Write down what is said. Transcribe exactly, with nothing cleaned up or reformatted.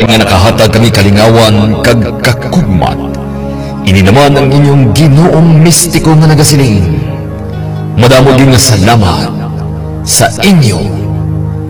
nga nakahatag kami kalingawan kag kakugmat. Ini naman ang inyong Ginoong mistiko nga nagasiling. Madamo din nga salamat sa inyo